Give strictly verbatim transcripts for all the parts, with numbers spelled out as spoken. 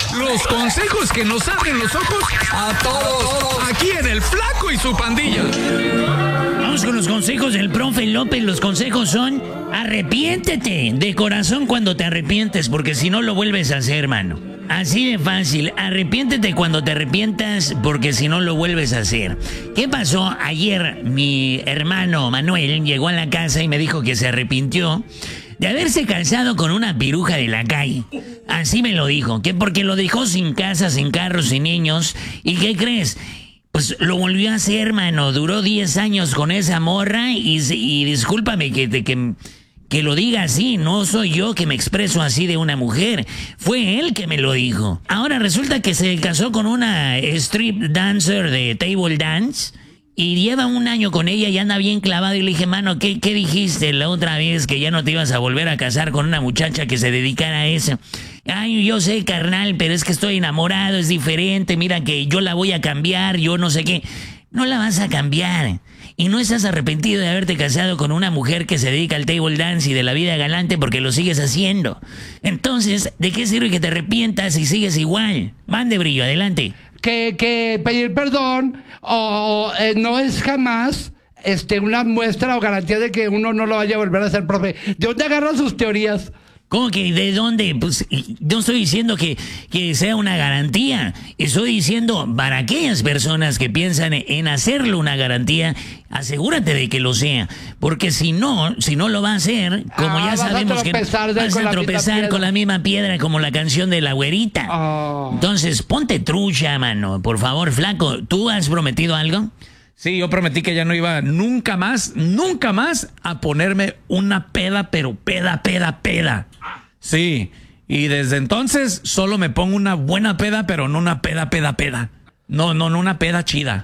Los consejos que nos abren los ojos a todos. Aquí en El Flaco y su Pandilla. Vamos con los consejos del profe López. Los consejos son: arrepiéntete de corazón cuando te arrepientes, porque si no lo vuelves a hacer, hermano. Así de fácil. Arrepiéntete cuando te arrepientas, porque si no lo vuelves a hacer. ¿Qué pasó? Ayer mi hermano Manuel llegó a la casa y me dijo que se arrepintió de haberse casado con una piruja de la calle. Así me lo dijo, que porque lo dejó sin casa, sin carros, sin niños. ¿Y qué crees? Pues lo volvió a hacer, hermano. Duró diez años con esa morra y, y discúlpame que, que, que lo diga así. No soy yo que me expreso así de una mujer. Fue él que me lo dijo. Ahora resulta que se casó con una strip dancer de table dance y lleva un año con ella y anda bien clavado. Y le dije, mano, ¿qué, qué dijiste la otra vez que ya no te ibas a volver a casar con una muchacha que se dedicara a eso? Ay, yo sé, carnal, pero es que estoy enamorado, es diferente, mira que yo la voy a cambiar, yo no sé qué. No la vas a cambiar. Y no estás arrepentido de haberte casado con una mujer que se dedica al table dance y de la vida galante porque lo sigues haciendo. Entonces, ¿de qué sirve que te arrepientas si sigues igual? Mande, Brillo, adelante. Que, que pedir perdón o, eh, no es jamás este, una muestra o garantía de que uno no lo vaya a volver a hacer, profe. ¿De dónde agarran sus teorías? ¿Cómo que de dónde? Pues no estoy diciendo que, que sea una garantía. Estoy diciendo para aquellas personas que piensan en hacerlo una garantía, asegúrate de que lo sea. Porque si no, si no lo va a hacer, como Ah, ya vas a sabemos que tropezar de- vas con a la tropezar misma con la piedra. misma piedra como la canción de la güerita. Oh. Entonces, ponte trucha, mano. Por favor, flaco, ¿tú has prometido algo? Sí, yo prometí que ya no iba nunca más, nunca más a ponerme una peda, pero peda, peda, peda. Sí, y desde entonces solo me pongo una buena peda, pero no una peda, peda, peda. No, no, no una peda chida.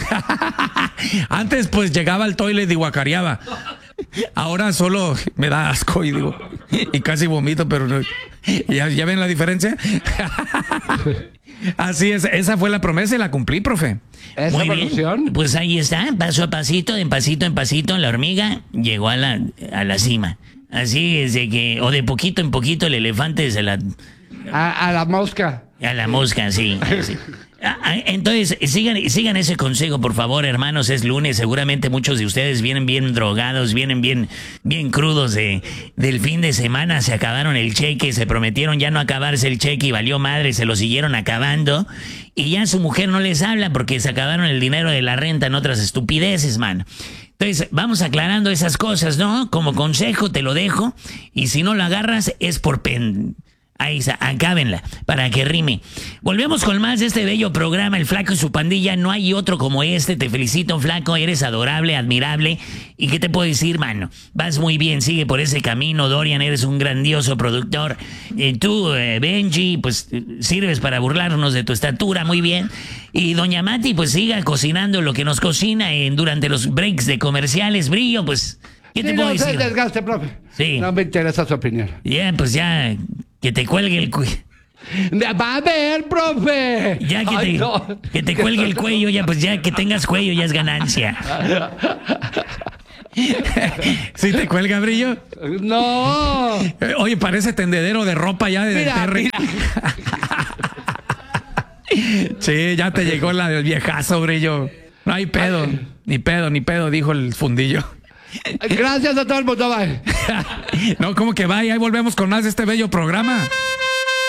Antes pues llegaba al toilet y guacareaba. Ahora solo me da asco y digo, y casi vomito, pero no. ¿Ya, ya ven la diferencia? Así es, esa fue la promesa y la cumplí, profe. ¿Esa Muy bien. evolución? Pues ahí está, paso a pasito, de pasito en pasito, la hormiga llegó a la, a la cima. Así es de que, o de poquito en poquito el elefante se la... A, a la mosca. A la mosca, sí. sí. Ah, ah, Entonces, sigan, sigan ese consejo, por favor, hermanos. Es lunes, seguramente muchos de ustedes vienen bien drogados, vienen bien, bien crudos de, del fin de semana. Se acabaron el cheque, se prometieron ya no acabarse el cheque y valió madre, se lo siguieron acabando. Y ya su mujer no les habla porque se acabaron el dinero de la renta en otras estupideces, mano. Entonces, vamos aclarando esas cosas, ¿no? Como consejo te lo dejo. Y si no lo agarras, es por pen... Ahí está, acábenla, para que rime. Volvemos con más de este bello programa, El Flaco y su Pandilla. No hay otro como este. Te felicito, Flaco. Eres adorable, admirable. ¿Y qué te puedo decir, mano? Vas muy bien, sigue por ese camino. Dorian, eres un grandioso productor. Eh, tú, eh, Benji, pues eh, sirves para burlarnos de tu estatura, muy bien. Y doña Mati, pues siga cocinando lo que nos cocina eh, durante los breaks de comerciales. Brillo, pues, ¿qué te Sí, puedo no se decir? desgaste, profe. Sí. No me interesa su opinión. Ya, pues ya, que te cuelgue el cuello. Va a ver, profe. Ya que Ay, te, no. que te cuelgue el cuello, ya pues ya que tengas cuello ya es ganancia. ¿Sí te cuelga, Brillo? No. Eh, Oye, parece tendedero de ropa ya de Mira, Terry. mira. Sí, ya te llegó la del viejazo, Brillo. No hay pedo, ni pedo, ni pedo, dijo el fundillo. Gracias a todo el mundo. Bye. No, como que vaya, ahí volvemos con más de este bello programa.